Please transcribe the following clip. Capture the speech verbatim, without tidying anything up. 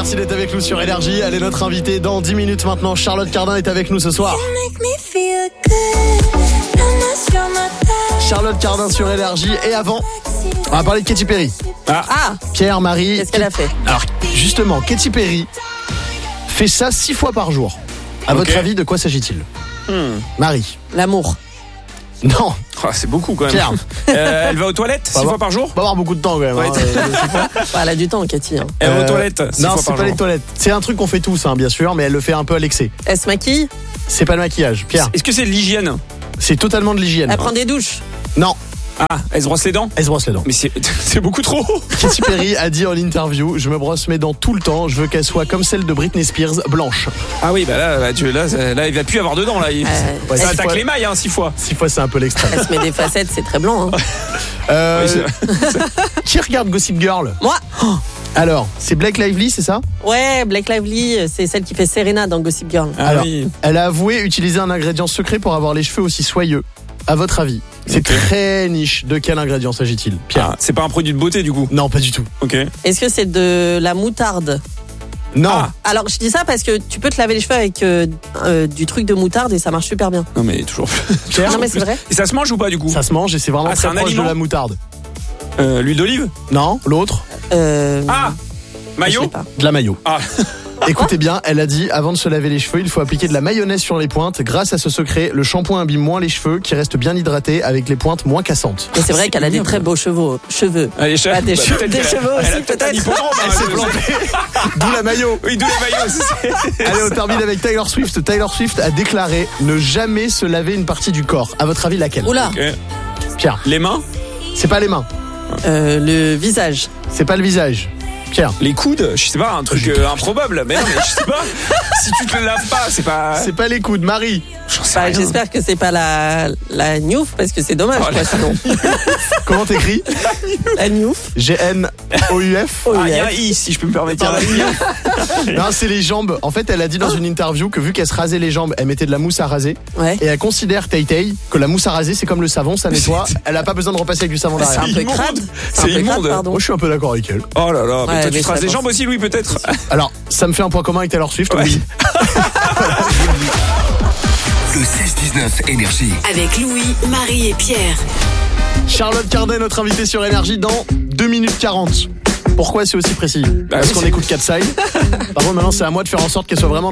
merci d'être avec nous sur Énergie. Elle est notre invitée dans dix minutes maintenant. Charlotte Cardin est avec nous ce soir. Charlotte Cardin sur Énergie. Et avant, on va parler de Katy Perry. Ah, Ah, Pierre, Marie. qu'est-ce qu'elle a fait? Alors, justement, Katy Perry fait ça six fois par jour. À Ok. votre avis, de quoi s'agit-il? hmm. Marie. L'amour. Non, Oh, c'est beaucoup quand même. Pierre. Euh, elle va aux toilettes six va fois par jour. on va avoir beaucoup de temps quand même. Ouais. hein, euh, Bah, elle a du temps, Cathy. Hein. Elle va aux Euh, toilettes six Non, fois c'est par pas jour. les toilettes. C'est un truc qu'on fait tous, hein, bien sûr, mais elle le fait un peu à l'excès. Elle se maquille. C'est pas le maquillage. Pierre, Est-ce que c'est de l'hygiène? c'est totalement de l'hygiène. Elle prend des douches. Non, Ah, elle se brosse les dents? elle se brosse les dents. Mais c'est, c'est beaucoup trop. Katy Perry a dit en interview, je me brosse mes dents tout le temps, je veux qu'elle soit comme celle de Britney Spears, blanche. Ah oui, bah là, là, tu, là, ça- là, il va plus avoir de dents là. Il, Euh, Ouais, ça six attaque fois- les mailles, hein, six fois. Six fois, c'est un peu l'extrême. Elle se met des facettes, c'est très blanc. Hein. Euh, Oui, c'est- qui regarde Gossip Girl? Moi. Alors, c'est Blake Lively, c'est ça? Ouais, Blake Lively, c'est celle qui fait Serena dans Gossip Girl. Ah Alors, oui. elle a avoué utiliser un ingrédient secret pour avoir les cheveux aussi soyeux. À votre avis, c'est Ok. très niche. De quel ingrédient s'agit-il, Pierre? Ah, c'est pas un produit de beauté du coup. Non, pas du tout. Ok. Est-ce que c'est de la moutarde? Non. Ah. Alors, je dis ça parce que tu peux te laver les cheveux avec euh, euh, du truc de moutarde et ça marche super bien. Non mais toujours. Pierre, Non, mais c'est vrai. Et ça se mange ou pas du coup? ça se mange et c'est vraiment Ah, c'est très un proche aliment de la moutarde. Euh, L'huile d'olive? Non, l'autre, Euh, Ah, je maillot? sais pas. de la mayo. Ah. Écoutez bien, elle a dit, avant de se laver les cheveux, il faut appliquer de la mayonnaise sur les pointes. Grâce à ce secret, le shampoing abîme moins les cheveux, qui restent bien hydratés, avec les pointes moins cassantes. Mais c'est vrai C'est qu'elle a des ignoble. très beaux cheveux. Cheveux. Allez, chef. Ah, des Bah, cheveux- peut-être des qu'elle a- cheveux elle a aussi, peut-être un peut-être. hippodrome, hein, Elle s'est c'est- plantée. D'où la mayo. Oui, d'où les maillots. c'est- Allez, on termine avec Taylor Swift. Taylor Swift a déclaré ne jamais se laver une partie du corps. À votre avis, laquelle? Oula, Ok. Pierre, Les mains? c'est pas les mains, euh, le visage. c'est pas le visage. Pierre, Les coudes? Je sais pas, un truc euh, improbable. Mais non, mais je sais pas. Si tu te le laves pas, c'est pas. c'est pas les coudes. Marie, J'en sais Bah, rien. j'espère que c'est pas la, la Newf parce que c'est dommage, Oh, quoi, la- sinon. comment t'écris? La Newf. G N O U F. Oh, Ah, il y a un yes. i, si je peux me permettre. Par la Non, c'est les jambes. En fait, elle a dit dans une interview que vu qu'elle se rasait les jambes, elle mettait de la mousse à raser. Ouais. Et elle considère, Tay Tay, que la mousse à raser, c'est comme le savon, ça nettoie. Elle a pas besoin de repasser avec du savon C'est derrière. un peu immonde. crade. C'est un peu crade, immonde. pardon. Moi, je suis un peu d'accord avec elle. Oh là là, mais Ouais, toi mais tu te rases ça les pense- jambes aussi, Louis, peut-être? Alors, ça me fait un point commun avec Taylor Swift. Ouais. Oui. Le seize dix-neuf Énergie. Avec Louis, Marie et Pierre. Charlotte Cardin, notre invitée sur Énergie dans deux minutes quarante. Pourquoi c'est aussi précis? Parce oui, qu'on c'est- écoute Cat Side. Par contre, maintenant, c'est à moi de faire en sorte qu'elle soit vraiment